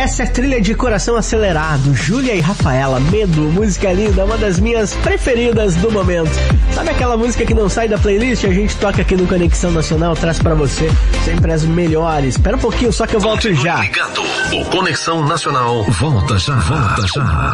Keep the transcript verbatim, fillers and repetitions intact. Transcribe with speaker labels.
Speaker 1: Essa é a trilha de Coração Acelerado, Júlia e Rafaela, Medo, música linda, uma das minhas preferidas do momento. Sabe aquela música que não sai da playlist? A gente toca aqui no Conexão Nacional, traz pra você sempre as melhores. Espera um pouquinho só que eu volto já.
Speaker 2: Ligado. O Conexão Nacional volta já, volta já.